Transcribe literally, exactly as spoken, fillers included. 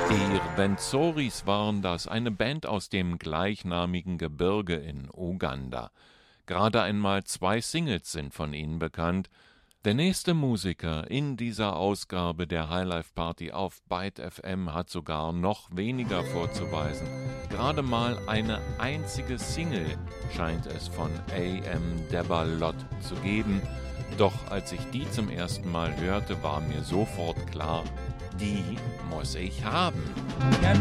Die Rwentzoris waren das, eine Band aus dem gleichnamigen Gebirge in Uganda. Gerade einmal zwei Singles sind von ihnen bekannt. Der nächste Musiker in dieser Ausgabe der Highlife Party auf Byte F M hat sogar noch weniger vorzuweisen. Gerade mal eine einzige Single scheint es von A M Debalot zu geben. Doch als ich die zum ersten Mal hörte, war mir sofort klar, die muss ich haben.